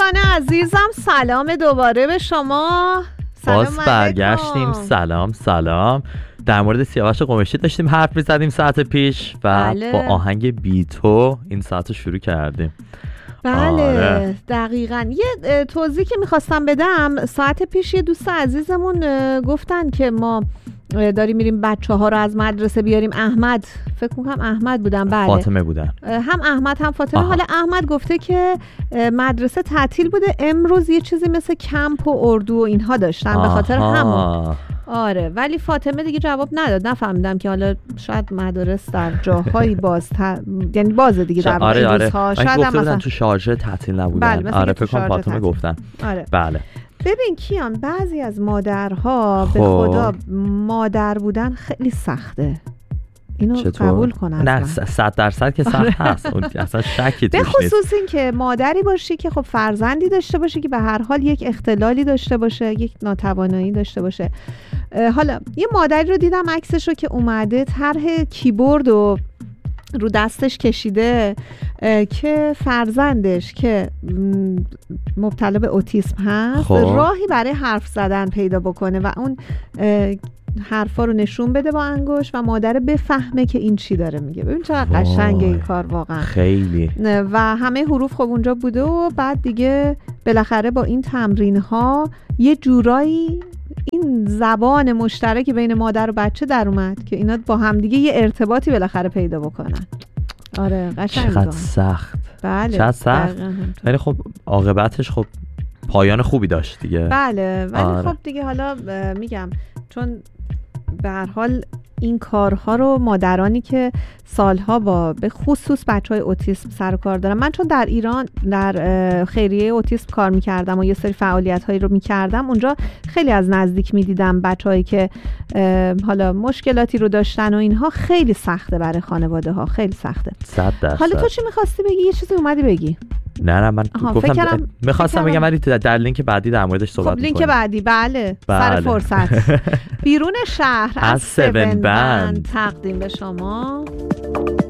دوستان عزیزم سلام دوباره به شما. باز برگشتیم. سلام. در مورد سیاوش قمیشی داشتیم حرف می‌زدیم ساعت پیش و با آهنگ بی تو این ساعت رو شروع کردیم. بله دقیقاً. یه توضیح که میخواستم بدم، ساعت پیش یه دوست عزیزمون گفتن که ما داریم میریم بچه ها رو از مدرسه بیاریم. احمد، فکر میکنم احمد بودن. بله فاطمه بودن، هم احمد هم فاطمه. حالا احمد گفته که مدرسه تعطیل بوده امروز، یه چیزی مثل کمپ و اردو و اینها داشتن به خاطر همون. آره، ولی فاطمه دیگه جواب نداد. نفهمیدم که حالا شاید مدارس در جاهایی یعنی باز دیگه در واقع این روزها شاید هم مثلا تو شارژ تعطیل نبودن. بله، آره فکر کنم فاطمه گفتن. آره. بله. ببین کیان، بعضی از مادرها به خدا مادر بودن خیلی سخته. اینو قبول کن. نه 100% که سخت هست. اون اصلا شکی توش نیست. به خصوص این که مادری باشی که خب فرزندی داشته باشی که به هر حال یک اختلالی داشته باشه، یک ناتوانایی داشته باشه. حالا یه مادری رو دیدم عکسش رو که اومده طرح کیبورد و رو دستش کشیده که فرزندش که مبتلا به اوتیسم هست راهی برای حرف زدن پیدا بکنه و اون حرفا رو نشون بده با انگشت و مادر بفهمه که این چی داره میگه. ببین چقدر قشنگه این کار واقعا. خیلی. و همه حروف خب اونجا بوده و بعد دیگه بالاخره با این تمرین ها یه جورایی این زبان مشترک بین مادر و بچه در اومد که اینا با هم دیگه یه ارتباطی بالاخره پیدا بکنن. آره قشنگه. چقدر سخت. بله چقدر سخت. ولی خب عاقبتش خب پایان خوبی داشت دیگه. بله ولی خب دیگه حالا میگم چون به هر حال این کارها رو مادرانی که سالها با به خصوص بچهای اوتیسم سر و کار دارن، من چون در ایران در خیریه اوتیسم کار میکردم و یه سری فعالیت‌هایی رو میکردم، اونجا خیلی از نزدیک میدیدم بچه‌هایی که حالا مشکلاتی رو داشتن و اینها. خیلی سخته برای خانواده ها، خیلی سخته. 100%. حالا تو چی می‌خواستی بگی؟ یه چیزی اومدی بگی؟ نه من گفتم میخواستم بگم ولی در لینک بعدی در موردش صحبت می‌کنیم. لینک بعدی بله. سر فرصت. بیرون شهر از 7 بند تقدیم به شما.